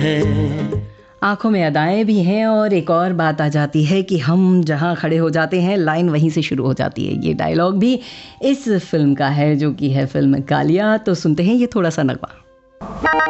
है। आंखों में अदाएं भी हैं और एक और बात आ जाती है कि हम जहां खड़े हो जाते हैं लाइन वहीं से शुरू हो जाती है। ये डायलॉग भी इस फिल्म का है, जो कि है फिल्म कालिया। तो सुनते हैं ये थोड़ा सा नगमा।